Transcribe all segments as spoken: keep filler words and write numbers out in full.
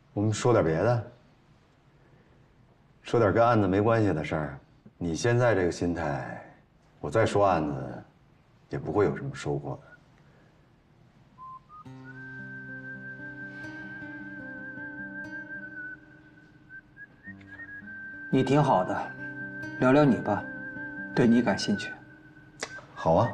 我们说点别的，说点跟案子没关系的事儿。你现在这个心态，我再说案子，也不会有什么收获的。 你挺好的，聊聊你吧，对你感兴趣。 好啊。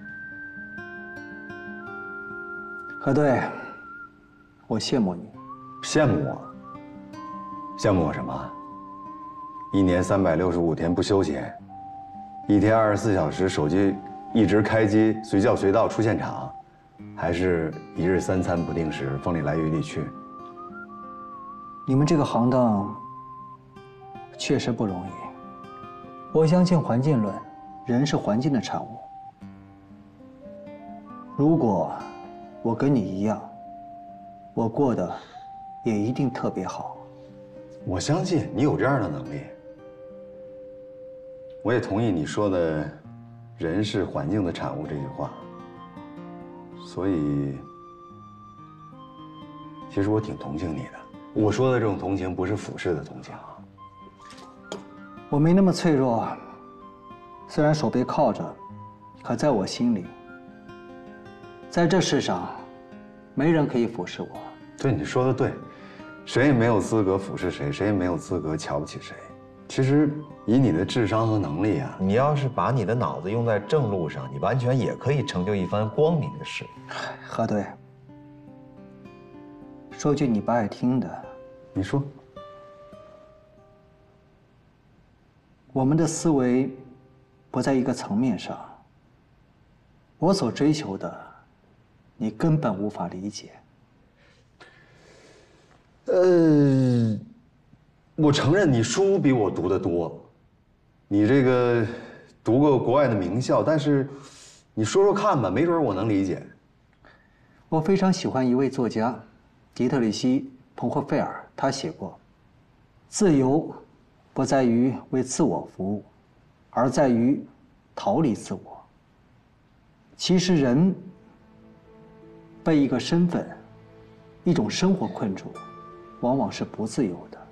何队，我羡慕你。 羡慕我？羡慕我什么？一年三百六十五天不休闲，一天二十四小时手机一直开机，随叫随到出现场，还是一日三餐不定时，风里来雨里去？ 你们这个行当确实不容易。我相信环境论，人是环境的产物。如果我跟你一样，我过得也一定特别好。 我相信你有这样的能力。我也同意你说的“人是环境的产物”这句话。所以，其实我挺同情你的。我说的这种同情不是俯视的同情啊。 我没那么脆弱，虽然手被铐着，可在我心里，在这世上，没人可以俯视我。 对，你说的对，谁也没有资格俯视谁，谁也没有资格瞧不起谁。其实，以你的智商和能力啊， 你要是把你的脑子用在正路上，你完全也可以成就一番光明的事。 何队，说句你不爱听的， 你说。 我们的思维不在一个层面上，我所追求的，你根本无法理解。 呃，我承认你书比我读得多，你这个读过国外的名校，但是你说说看吧，没准我能理解。 我非常喜欢一位作家，迪特里希·彭霍费尔，他写过：“自由不在于为自我服务，而在于逃离自我。”其实人被一个身份、一种生活困住，往往是不自由的。